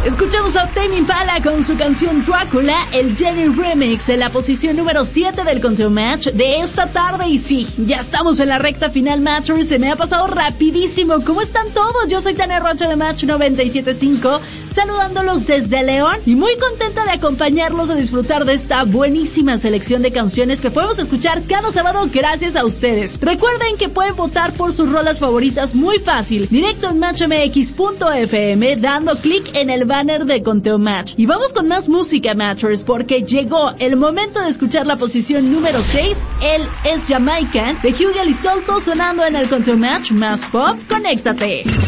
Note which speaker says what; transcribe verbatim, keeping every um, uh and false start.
Speaker 1: Escuchamos a Tame Impala con su canción Drácula, el Jenny Remix, en la posición número siete del conteo Match de esta tarde. Y sí, ya estamos en la recta final, Matchers. Se me ha pasado rapidísimo. ¿Cómo están todos? Yo soy Tania Rocha de Match noventa y siete punto cinco, saludándolos desde León y muy contenta de acompañarlos a disfrutar de esta buenísima selección de canciones que podemos escuchar cada sábado gracias a ustedes. Recuerden que pueden votar por sus rolas favoritas muy fácil, directo en match m x punto f m, dando clic en el banner de Conteo Match. Y vamos con más música, Matchers, porque llegó el momento de escuchar la posición número seis. Él es Jamaican, de Hugo y Solto, sonando en el Conteo Match más pop. Conéctate.